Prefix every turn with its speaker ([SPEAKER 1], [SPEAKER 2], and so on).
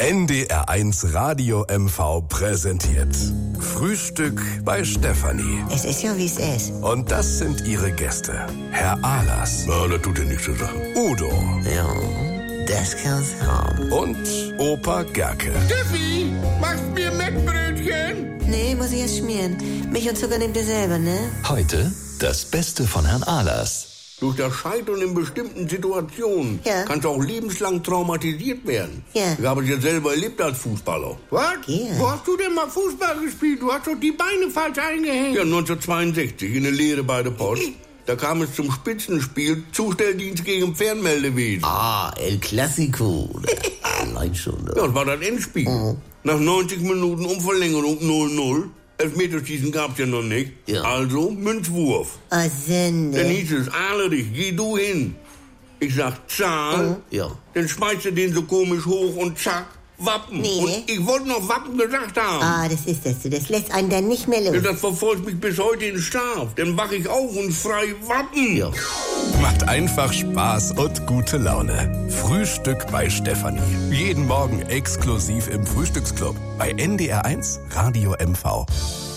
[SPEAKER 1] NDR1 Radio MV präsentiert Frühstück bei Stefanie.
[SPEAKER 2] Es ist ja, wie es ist.
[SPEAKER 1] Und das sind ihre Gäste. Herr Ahlers.
[SPEAKER 3] Ja, das tut ja nichts zur Sache.
[SPEAKER 1] Udo.
[SPEAKER 2] Ja, das kann's haben.
[SPEAKER 1] Und Opa Gerke.
[SPEAKER 4] Steffi, machst mir Mettbrötchen?
[SPEAKER 2] Nee, muss ich erst schmieren. Milch und Zucker nehmt ihr selber, ne?
[SPEAKER 5] Heute das Beste von Herrn Ahlers.
[SPEAKER 3] Durch das Scheitern in bestimmten Situationen kannst du auch lebenslang traumatisiert werden.
[SPEAKER 2] Ja.
[SPEAKER 3] Ich habe es ja selber erlebt als Fußballer.
[SPEAKER 4] Was?
[SPEAKER 2] Ja.
[SPEAKER 4] Wo hast du denn mal Fußball gespielt? Du hast doch die Beine falsch eingehängt.
[SPEAKER 3] Ja, 1962 in der Lehre bei der Post. Da kam es zum Spitzenspiel, Zustelldienst gegen Fernmeldewesen.
[SPEAKER 2] Ah, El Clasico. Allein schon.
[SPEAKER 3] Ja, das war das Endspiel. Nach 90 Minuten Umverlängerung 0-0. Elfmeterschießen gab's ja noch nicht.
[SPEAKER 2] Ja.
[SPEAKER 3] Also Münzwurf.
[SPEAKER 2] Ah,
[SPEAKER 3] Dann
[SPEAKER 2] Sende.
[SPEAKER 3] hieß es, Ahlerich, geh du hin. Ich sag, Zahl.
[SPEAKER 2] Ja.
[SPEAKER 3] Dann schmeißt er den so komisch hoch und zack, Wappen.
[SPEAKER 2] Nee.
[SPEAKER 3] Und ich wollte noch Wappen gesagt haben.
[SPEAKER 2] Ah, das ist das. Das lässt einen dann nicht mehr
[SPEAKER 3] Ja,
[SPEAKER 2] los.
[SPEAKER 3] das verfolgt mich bis heute in den Schlaf. Dann wach ich auf und frei Wappen.
[SPEAKER 2] Ja.
[SPEAKER 1] Macht einfach Spaß und gute Laune. Frühstück bei Stefanie. Jeden Morgen exklusiv im Frühstücksclub bei NDR1 Radio MV.